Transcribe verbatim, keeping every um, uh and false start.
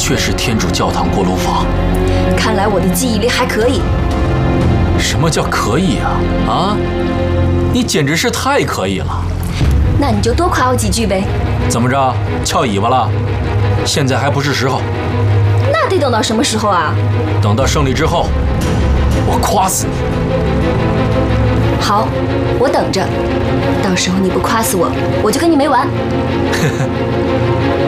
确是天主教堂锅炉房。 看来我的记忆力还可以。 什么叫可以啊？啊，你简直是太可以了。 那你就多夸我几句呗。 怎么着，翘尾巴了？现在还不是时候。 那得等到什么时候啊？ 等到胜利之后，我夸死你。 好，我等着。到时候你不夸死我，我就跟你没完。